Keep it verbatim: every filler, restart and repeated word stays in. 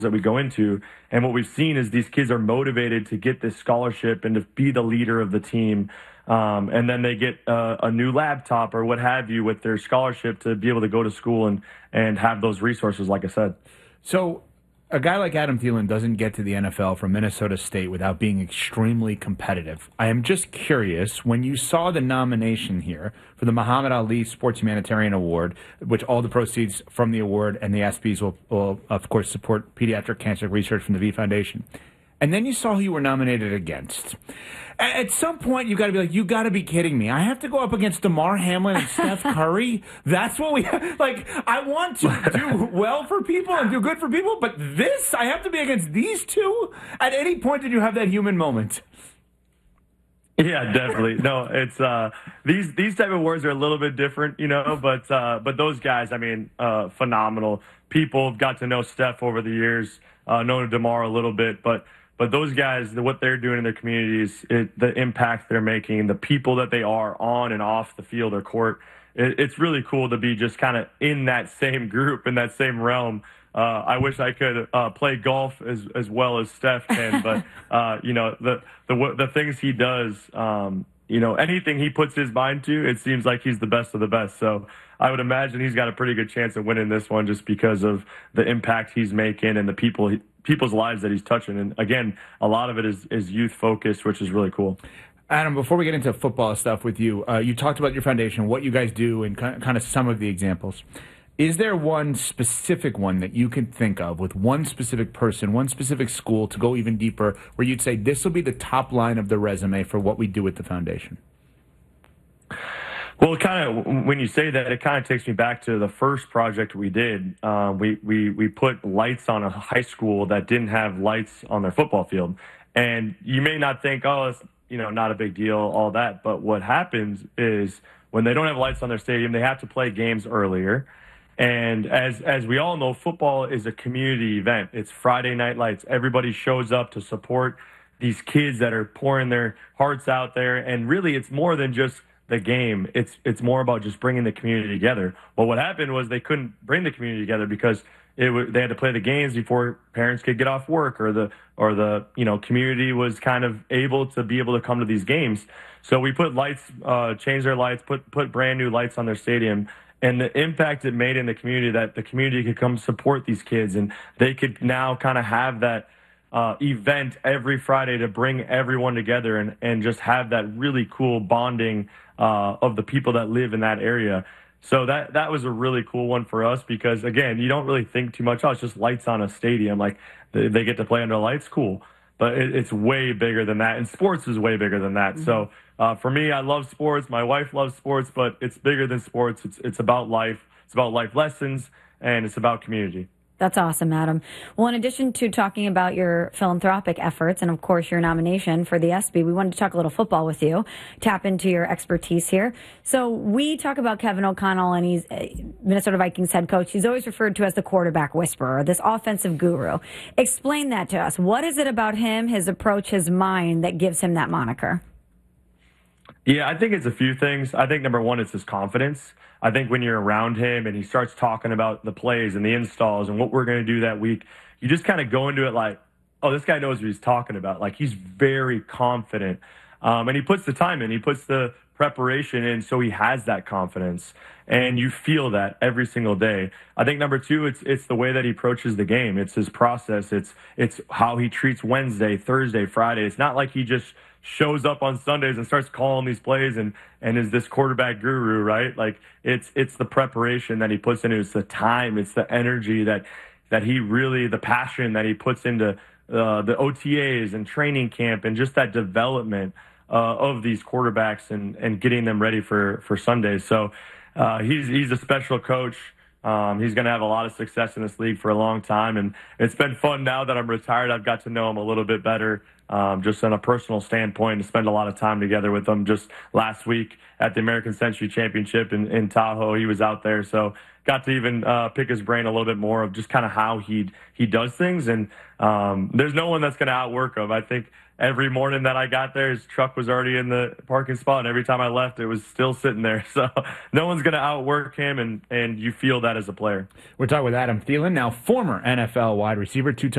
that we go into. And what we've seen is these kids are motivated to get this scholarship and to be the leader of the team. Um, and then they get uh, a new laptop or what have you with their scholarship to be able to go to school and, and have those resources, like I said. So a guy like Adam Thielen doesn't get to the N F L from Minnesota State without being extremely competitive. I am just curious, when you saw the nomination here for the Muhammad Ali Sports Humanitarian Award, which all the proceeds from the award and the ESPYs will, will of course, support pediatric cancer research from the V Foundation, and then you saw who you were nominated against. At some point, you got to be like, you got to be kidding me. I have to go up against DeMar Hamlin and Steph Curry? That's what we have? Like, I want to do well for people and do good for people, but this, I have to be against these two? At any point did you have that human moment? Yeah, definitely. No, it's uh, these these type of awards are a little bit different, you know, but uh, but those guys, I mean, uh, phenomenal. People have got to know Steph over the years, uh, known DeMar a little bit, but But those guys, what they're doing in their communities, it, the impact they're making, the people that they are on and off the field or court, it, it's really cool to be just kind of in that same group, in that same realm. Uh, I wish I could uh, play golf as as well as Steph can, but uh, you know the the the things he does, um, you know, anything he puts his mind to, it seems like he's the best of the best. So I would imagine he's got a pretty good chance of winning this one just because of the impact he's making and the people he, people's lives that he's touching. And again, a lot of it is, is youth focused, which is really cool. Adam, before we get into football stuff with you, uh, you talked about your foundation, what you guys do, and kind of some of the examples. Is there one specific one that you can think of with one specific person, one specific school to go even deeper where you'd say this will be the top line of the resume for what we do at the foundation? Well, kind of when you say that, it kind of takes me back to the first project we did. Uh, we we we put lights on a high school that didn't have lights on their football field, and you may not think, oh, it's you know not a big deal, all that. But what happens is when they don't have lights on their stadium, they have to play games earlier. And as as we all know, football is a community event. It's Friday night lights. Everybody shows up to support these kids that are pouring their hearts out there, and really, it's more than just the game. It's it's more about just bringing the community together. Well, what happened was they couldn't bring the community together because it w- they had to play the games before parents could get off work, or the or the you know community was kind of able to be able to come to these games. So we put lights, uh, changed their lights, put put brand new lights on their stadium, and the impact it made in the community, that the community could come support these kids, and they could now kind of have that Uh, event every Friday to bring everyone together and, and just have that really cool bonding uh, of the people that live in that area. So that that was a really cool one for us because, again, you don't really think too much, oh, it's just lights on a stadium. Like, they, they get to play under lights, cool. But it, it's way bigger than that, and sports is way bigger than that. Mm-hmm. So uh, for me, I love sports. My wife loves sports, but it's bigger than sports. It's It's about life. It's about life lessons, and it's about community. That's awesome, Adam. Well, in addition to talking about your philanthropic efforts and, of course, your nomination for the ESPY, we wanted to talk a little football with you, tap into your expertise here. So we talk about Kevin O'Connell, and he's Minnesota Vikings head coach. He's always referred to as the quarterback whisperer, this offensive guru. Explain that to us. What is it about him, his approach, his mind that gives him that moniker? Yeah, I think it's a few things. I think number one is his confidence. I think when you're around him and he starts talking about the plays and the installs and what we're going to do that week, you just kind of go into it like, oh, this guy knows what he's talking about. Like, he's very confident. Um, and he puts the time in. He puts the preparation in, so he has that confidence. And you feel that every single day. I think number two, it's it's the way that he approaches the game. It's his process. It's it's how he treats Wednesday, Thursday, Friday. It's not like he just shows up on Sundays and starts calling these plays and, and is this quarterback guru, right? Like, it's it's the preparation that he puts into it. It's the time. It's the energy that that he really, the passion that he puts into uh, the O T As and training camp and just that development uh, of these quarterbacks and, and getting them ready for, for Sundays. So uh, he's he's a special coach. Um, he's going to have a lot of success in this league for a long time. And it's been fun now that I'm retired. I've got to know him a little bit better. um, just on a personal standpoint, to spend a lot of time together with him. Just last week at the American Century Championship in, in Tahoe, he was out there, so got to even uh, pick his brain a little bit more of just kind of how he he does things. And um, there's no one that's going to outwork him. I think every morning that I got there, his truck was already in the parking spot, and every time I left, it was still sitting there. So no one's going to outwork him, and, and you feel that as a player. We're talking with Adam Thielen, now former N F L wide receiver, two-time